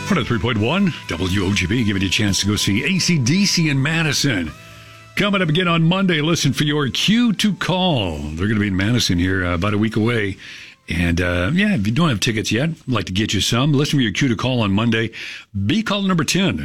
103.1 WOGB, giving you a chance to go see AC/DC in Madison. Coming up again on Monday, listen for your cue to call. They're going to be in Madison here about a week away. And, if you don't have tickets yet, I'd like to get you some. Listen for your cue to call on Monday. Be call number 10.